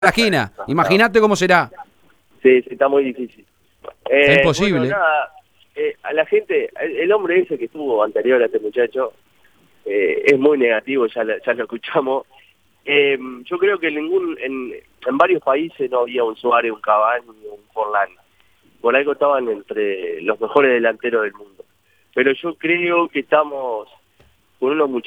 la esquina. Imagínate cómo será. Sí, está muy difícil. Está imposible. Bueno, nada, a la gente, el hombre ese que estuvo anterior a este muchacho, es muy negativo, ya lo escuchamos. Yo creo que en varios países no había un Suárez, un Cavani, un Forlán. Por algo estaban entre los mejores delanteros del mundo. Pero yo creo que estamos con unos muchachos